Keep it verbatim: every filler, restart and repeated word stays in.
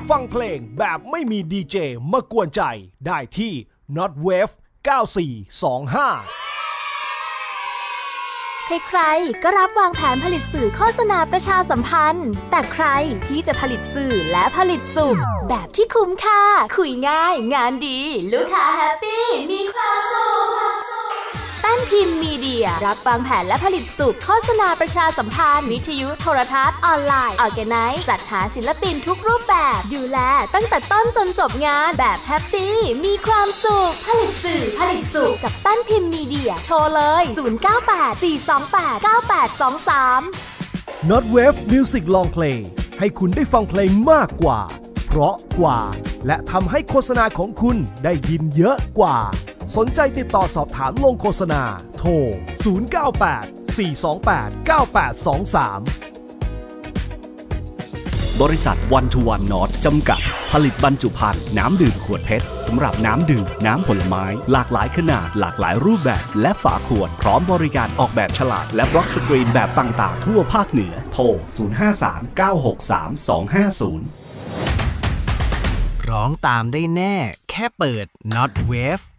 ฟังเพลงแบบไม่มีดีเจมากวนใจได้ที่ Not Wave เก้าสี่สองห้าใครๆก็รับวางแผนผลิตสื่อโฆษณาประชาสัมพันธ์แต่ใครที่จะผลิตสื่อและผลิตสุขแบบที่คุ้มค่าคุยง่ายงานดีลูกค้าแฮปปี้มีความสุขแป้นพิมพ์มีเดียรับวางแผนและผลิตสุขโฆษณาประชาสัมพันธ์วิทยุโทรทัศน์ออนไลน์ออร์แกไนซ์จัดหาศิลปินทุกรูปแบบดูแลตั้งแต่ต้นจนจบงานแบบแฮปปี้มีความสุขผลิตสื่อผลิตสุขกับแป้นพิมพ์มีเดียโทรเลยศูนย์ เก้า แปด สี่ สอง แปด เก้า แปด สอง สาม Not Wave Music Long Play ให้คุณได้ฟังเพลงมากกว่าเพราะกว่าและทำให้โฆษณาของคุณได้ยินเยอะกว่าสนใจติดต่อสอบถามลงโฆษณาโทรศูนย์ เก้า แปด สี่ สอง แปด เก้า แปด สอง สามบริษัท วัน ทู วัน North จำกัดผลิตบรรจุภัณฑ์น้ำดื่มขวดเพชรสำหรับน้ำดื่มน้ำผลไม้หลากหลายขนาดหลากหลายรูปแบบและฝาขวดพร้อมบริการออกแบบฉลากและบล็อกสกรีนแบบต่างๆทั่วภาคเหนือโทรศูนย์ ห้า สาม เก้า หก สาม สอง ห้า ศูนย์ร้องตามได้แน่แค่เปิด Not Wave